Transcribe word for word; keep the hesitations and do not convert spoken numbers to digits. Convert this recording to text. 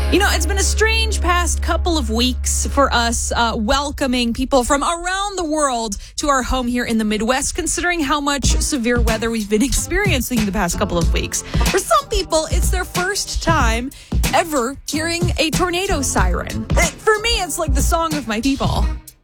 You know, it's been a strange past couple of weeks for us uh, welcoming people from around the world to our home here in the Midwest, considering how much severe weather we've been experiencing the past couple of weeks. For some people, it's their first time ever hearing a tornado siren. For me, it's like the song of my people.